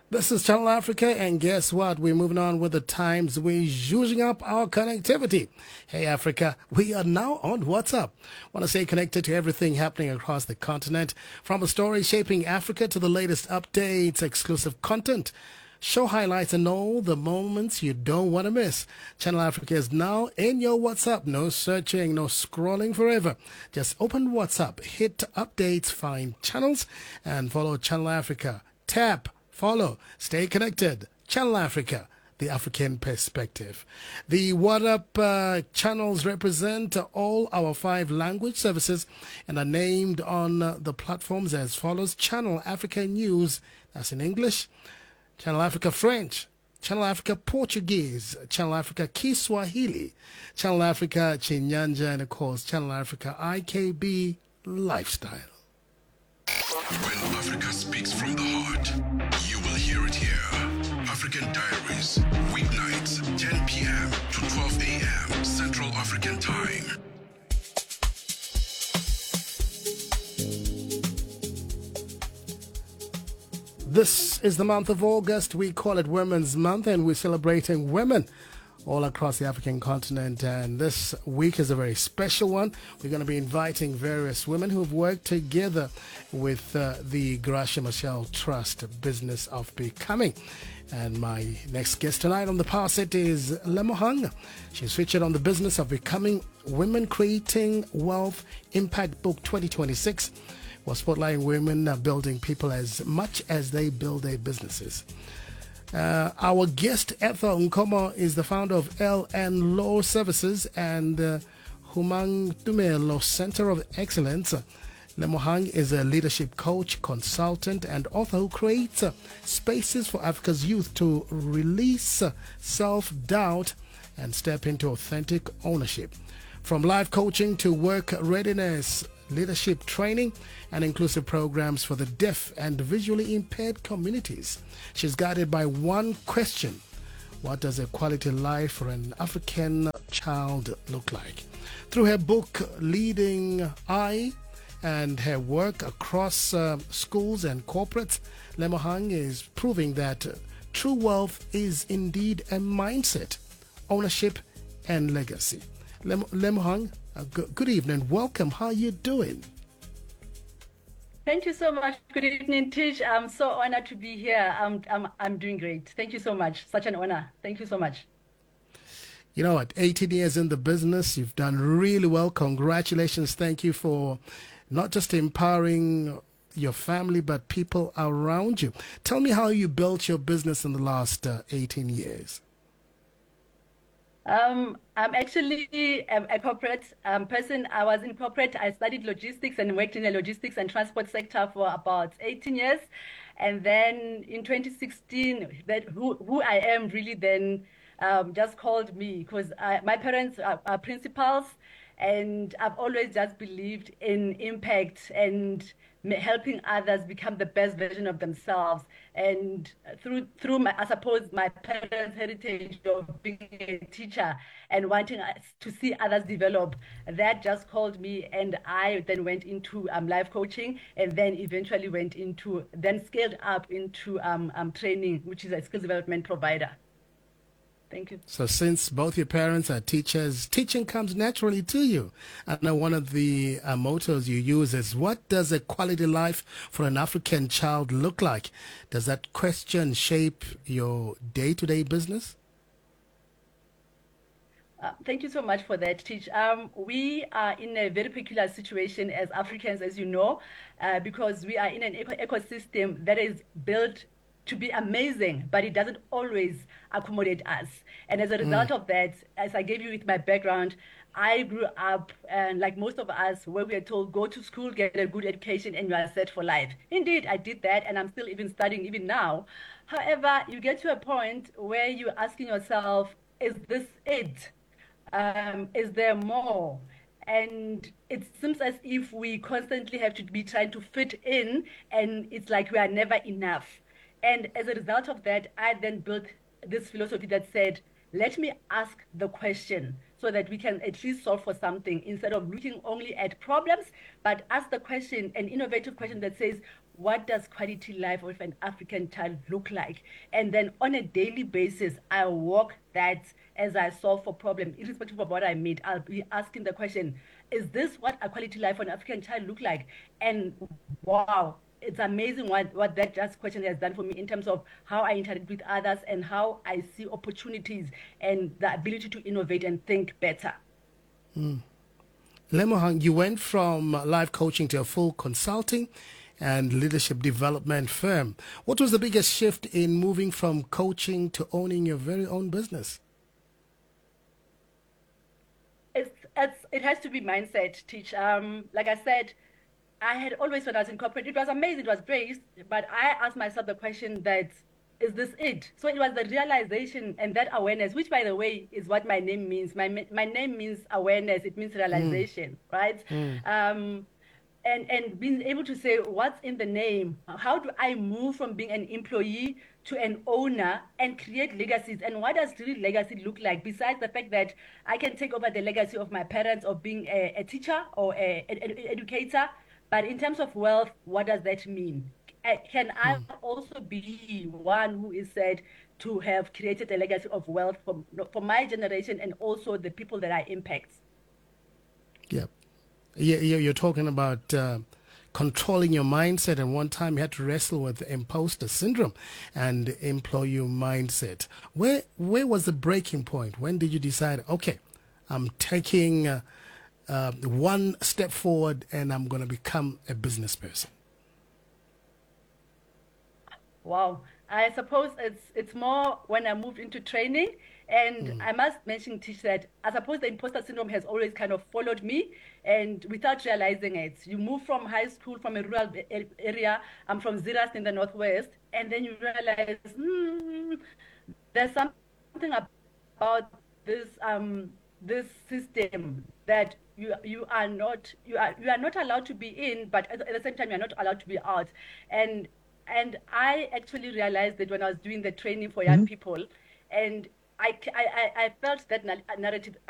This is Channel Africa, and guess what? We're moving on with the times. We're using up our connectivity. Hey, Africa, we are now on WhatsApp. Want to stay connected to everything happening across the continent, from a story shaping Africa to the latest updates, exclusive content, show highlights, and all the moments you don't want to miss. Channel Africa is now in your WhatsApp. No searching, no scrolling forever. Just open WhatsApp, hit updates, find channels, and follow Channel Africa. Tap, follow, stay connected. Channel Africa, the African perspective. The WhatsApp channels represent all our 5 language services and are named on the platforms as follows: Channel Africa News, that's in English; Channel Africa French; Channel Africa Portuguese; Channel Africa Kiswahili; Channel Africa Chinyanja; and of course, Channel Africa IKB Lifestyle. When Africa speaks from the heart, you will hear it here. African Diaries, weeknights, 10 p.m. to 12 a.m. Central African Time. This is the month of August. We call it Women's Month, and we're celebrating women all across the African continent. And this week is a very special one. We're going to be inviting various women who've worked together with the Gracia Machel Trust Business of Becoming. And my next guest tonight on the Power Set is Lemohang. She's featured on the Business of Becoming, Women Creating Wealth Impact Book 2026. Was spotlighting women building people as much as they build their businesses. Our guest, Ethel Nkomo, is the founder of LN Law Services and Humang Tumelo Center of Excellence. Lemohang is a leadership coach, consultant, and author who creates spaces for Africa's youth to release self-doubt and step into authentic ownership. From life coaching to work readiness, leadership training, and inclusive programs for the deaf and visually impaired communities, she's guided by one question: what does a quality life for an African child look like? Through her book, Leading I, and her work across schools and corporates, Lemohang is proving that true wealth is indeed a mindset, ownership, and legacy. Lemohang, good evening. Welcome. How are you doing? Thank you so much. Good evening, Tish. I'm so honored to be here. I'm doing great. Thank you so much. Such an honor. Thank you so much. You know what? 18 years in the business, you've done really well. Congratulations. Thank you for not just empowering your family, but people around you. Tell me how you built your business in the last 18 years. I'm actually a corporate person. I was in corporate. I studied logistics and worked in the logistics and transport sector for about 18 years. And then in 2016, who I am really then just called me, because my parents are principals, and I've always just believed in impact and helping others become the best version of themselves. And through my, I suppose, my parents' heritage of being a teacher and wanting to see others develop, that just called me, and I then went into life coaching, and then eventually scaled up into training, which is a skills development provider. Thank you. So since both your parents are teachers, teaching comes naturally to you. I know one of the mottos you use is, what does a quality life for an African child look like? Does that question shape your day-to-day business? Thank you so much for that, Teach. We are in a very peculiar situation as Africans, as you know, because we are in an ecosystem that is built to be amazing, but it doesn't always accommodate us. And as a result of that, as I gave you with my background, I grew up, and like most of us, where we are told, go to school, get a good education, and you are set for life. Indeed, I did that, and I'm still even studying even now. However, you get to a point where you're asking yourself, is this it? Is there more? And it seems as if we constantly have to be trying to fit in, and it's like we are never enough. And as a result of that, I then built this philosophy that said, let me ask the question so that we can at least solve for something instead of looking only at problems, but ask the question, an innovative question that says, what does quality life of an African child look like? And then on a daily basis, I walk that as I solve for problems, irrespective of what I meet. I'll be asking the question, is this what a quality life for an African child look like? And wow, it's amazing what that just question has done for me in terms of how I interact with others and how I see opportunities and the ability to innovate and think better. Lemohang, you went from life coaching to a full consulting and leadership development firm. What was the biggest shift in moving from coaching to owning your very own business? It has to be mindset, Teach. Like I said, I had always, when I was in corporate, it was amazing, it was great, but I asked myself the question that, is this it? So it was the realization and that awareness, which, by the way, is what my name means. My name means awareness. It means realization, right? And being able to say, what's in the name? How do I move from being an employee to an owner and create legacies? And what does really legacy look like? Besides the fact that I can take over the legacy of my parents of being a teacher or an educator, but in terms of wealth, what does that mean? Can I also be one who is said to have created a legacy of wealth for my generation and also the people that I impact? Yeah. You're talking about controlling your mindset, and one time you had to wrestle with imposter syndrome and employee mindset. Where was the breaking point? When did you decide, okay, I'm taking one step forward and I'm going to become a business person? Wow. I suppose it's more when I moved into training. And I must mention, Tish, that I suppose the imposter syndrome has always kind of followed me, and without realizing it. You move from high school, from a rural area. I'm from Zeerust in the Northwest, and then you realize there's something about this system that you are not allowed to be in, but at the same time you're not allowed to be out. And I actually realized that when I was doing the training for young people, and I felt that narrative.